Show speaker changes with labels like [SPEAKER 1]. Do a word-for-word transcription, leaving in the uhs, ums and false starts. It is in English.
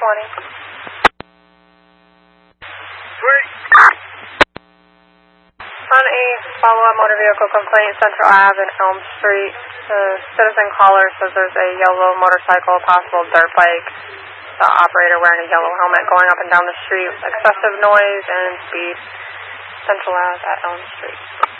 [SPEAKER 1] twenty.
[SPEAKER 2] Sweet.
[SPEAKER 1] On a follow-up motor vehicle complaint, Central Ave and Elm Street, the citizen caller says there's a yellow motorcycle, possible dirt bike, the operator wearing a yellow helmet going up and down the street, excessive noise and speed, Central Ave at Elm Street.